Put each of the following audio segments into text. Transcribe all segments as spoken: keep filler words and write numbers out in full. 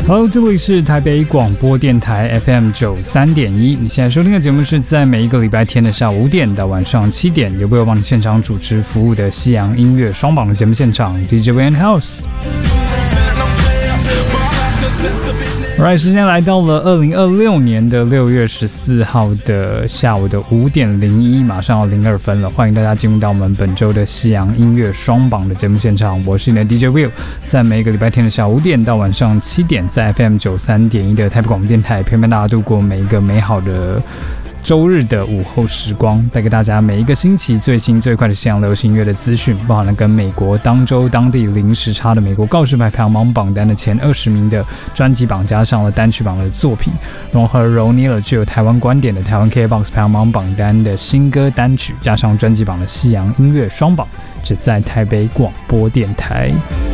Hello， 这里是台北广播电台 F M 九十三点一。你现在收听的节目是在每一个礼拜天的下午五点到晚上七点，由我帮你现场主持服务的西洋音乐双榜的节目现场 D J Wayne House。Alright， 时间来到了二零二六年的六月十四号的下午的五点零一，马上要零二分了。欢迎大家进入到我们本周的西洋音乐双榜的节目现场，我是你的 D J Will， 在每个礼拜天的下午五点到晚上七点，在 F M 九十三点一的台北广播电台，陪伴大家度过每一个美好的周日的午后时光，带给大家每一个星期最新最快的西洋流行音乐的资讯，包含了跟美国当周当地零时差的美国告示牌排行榜榜单的前二十名的专辑榜，加上了单曲榜的作品，融合揉捏了具有台湾观点的台湾 K B O X 排行榜榜单的新歌单曲，加上专辑榜的西洋音乐双榜，只在台北广播电台。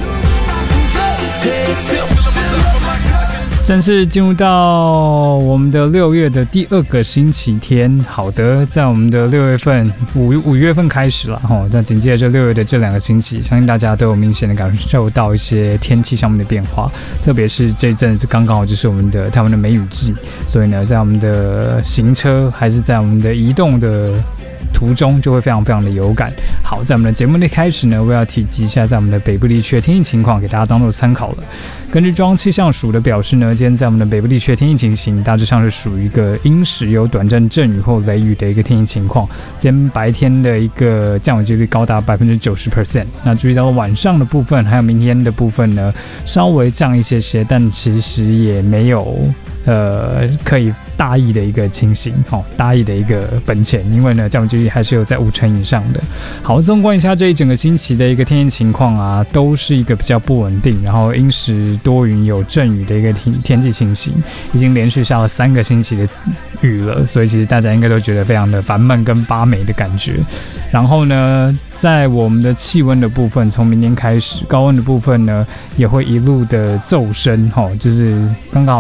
正式进入到我们的六月的第二个星期天。好的，在我们的六月份五五月份开始了哈，那紧接着六月的这两个星期，相信大家都有明显的感受到一些天气上面的变化，特别是这阵子刚刚好就是我们的台湾的梅雨季，所以呢，在我们的行车还是在我们的移动的途中就会非常非常的有感。好，在我们的节目的开始呢，我要提及一下在我们的北部地区的天气情况，给大家当做参考了。根据中央气象署的表示呢，今天在我们的北部地区的天气情形大致上是属于一个阴时有短暂阵雨或雷雨的一个天气情况。今天白天的一个降雨几率高达 百分之九十。那注意到晚上的部分还有明天的部分呢，稍微降一些些，但其实也没有呃可以大意的一个情形，哦，大意的一个本钱，因为呢降雨几率还是有在五成以上的。好，纵观一下这一整个星期的一个天气情况啊，都是一个比较不稳定，然后阴时多云有阵雨的一个天气情形，已经连续下了三个星期的雨了，所以其实大家应该都觉得非常的烦闷跟八美的感觉。然后呢，在我们的气温的部分，从明天开始，高温的部分呢也会一路的骤升，哦，就是刚刚好